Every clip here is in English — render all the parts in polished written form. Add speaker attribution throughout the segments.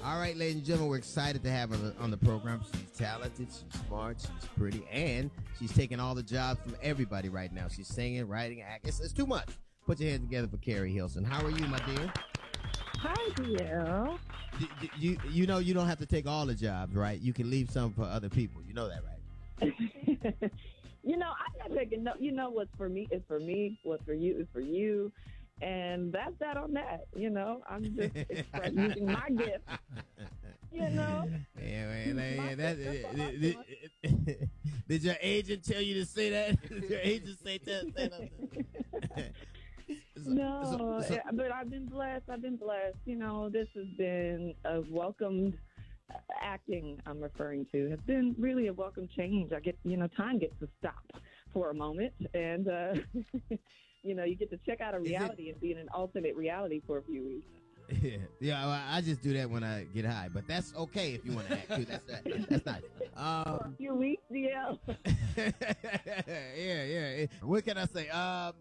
Speaker 1: All right, ladies and gentlemen, we're excited to have her on the program. She's talented, she's smart, she's pretty, and she's taking all the jobs from everybody right now. She's singing, writing, acting. It's too much. Put your hands together for Carrie Hilson. How are you, my dear?
Speaker 2: Hi, DL.
Speaker 1: You know you don't have to take all the jobs, right? You can leave some for other people. You know that, right?
Speaker 2: I'm not taking no. What's for me is for me. What's for you is for you. And that's that on that. I'm just using my gift.
Speaker 1: Yeah, did your agent tell you to say that? Did your agent say that?
Speaker 2: No, but I've been blessed. This has been a welcomed acting. I'm referring to has been really a welcome change. I get, time gets to stop for a moment, and you get to check out a reality and be in an alternate reality for a few weeks.
Speaker 1: Yeah. Well, I just do that when I get high, but that's okay if you want to act too. That's nice.
Speaker 2: For a few weeks, DL.
Speaker 1: Yeah. What can I say?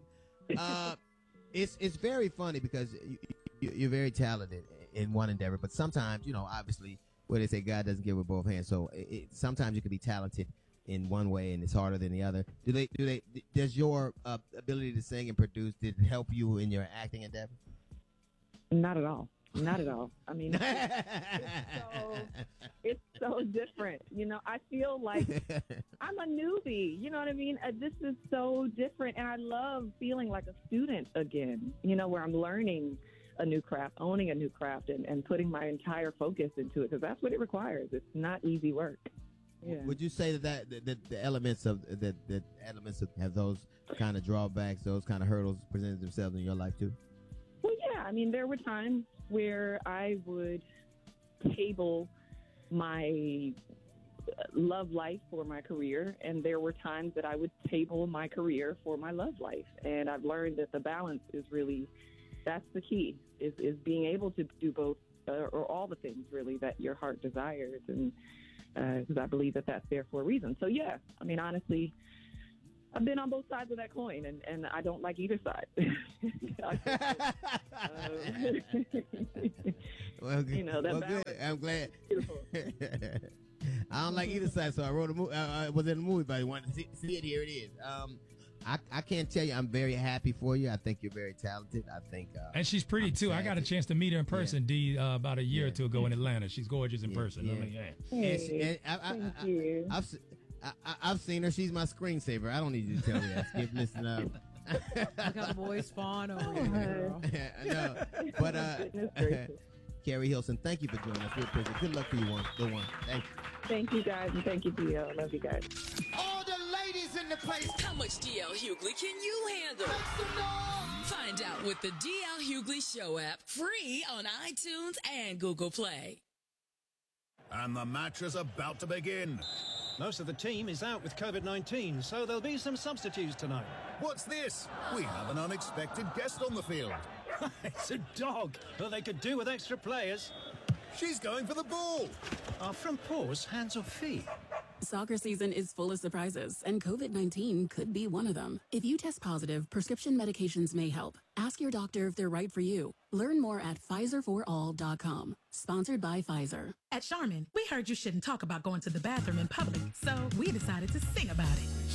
Speaker 1: It's very funny because you're very talented in one endeavor, but sometimes, obviously, where they say God doesn't give with both hands. So sometimes you can be talented in one way and it's harder than the other. Does your ability to sing and produce, did it help you in your acting endeavor?
Speaker 2: Not at all. I mean, it's so different. I feel like I'm a newbie. You know what I mean? This is so different. And I love feeling like a student again, where I'm learning a new craft, owning a new craft, and putting my entire focus into it, because that's what it requires. It's not easy work. Yeah.
Speaker 1: Would you say that the elements of have those kind of drawbacks, those kind of hurdles presented themselves in your life too?
Speaker 2: Well, yeah. I mean, there were times where I would table my love life for my career, and there were times that I would table my career for my love life. And I've learned that the balance is really, that's the key, is being able to do both, or all the things really that your heart desires. And because I believe that that's there for a reason. So, yeah, I mean, honestly, I've been on both sides of that coin, and I don't like either side.
Speaker 1: Well, good. Good. I'm glad. I don't like either side, so I wrote a movie. I was in a movie, but I wanted to see it. Here it is. I can't tell you. I'm very happy for you. I think you're very talented. I think,
Speaker 3: and she's pretty too. I got a chance to meet her in person, D, about a year or two ago in Atlanta. She's gorgeous in person.
Speaker 1: Yeah.
Speaker 2: Thank you.
Speaker 1: I've seen her. She's my screensaver. I don't need you to tell me that. Skip, listen up.
Speaker 4: I got a boy's fawn over here, girl.
Speaker 1: I know. But Carrie Hilson, thank you for joining us. We appreciate it. Good luck for you, Good one. Thank you.
Speaker 2: Thank you, guys, and thank you, DL. I love you guys.
Speaker 5: All the ladies in the place.
Speaker 6: How much DL Hughley can you handle? Find out with the DL Hughley Show app, free on iTunes and Google Play.
Speaker 7: And the match is about to begin.
Speaker 8: Most of the team is out with COVID-19, so there'll be some substitutes tonight.
Speaker 7: What's this? We have an unexpected guest on the field.
Speaker 8: It's a dog, but they could do with extra players.
Speaker 7: She's going for the ball.
Speaker 8: Are front paws hands or feet?
Speaker 9: Soccer season is full of surprises, and COVID-19 could be one of them. If you test positive, prescription medications may help. Ask your doctor if they're right for you. Learn more at PfizerForAll.com. Sponsored by Pfizer.
Speaker 10: At Charmin, we heard you shouldn't talk about going to the bathroom in public, so we decided to sing about it.